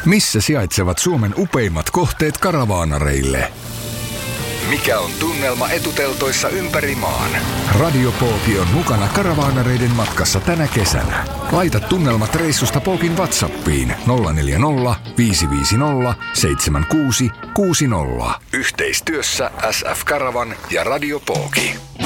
Missä sijaitsevat Suomen upeimmat kohteet karavaanareille? Mikä on tunnelma etuteltoissa ympäri maan? Radio Pooki on mukana karavaanareiden matkassa tänä kesänä. Laita tunnelmat reissusta Pookin WhatsAppiin 040 550 7660. Yhteistyössä SF Karavan ja Radio Pooki.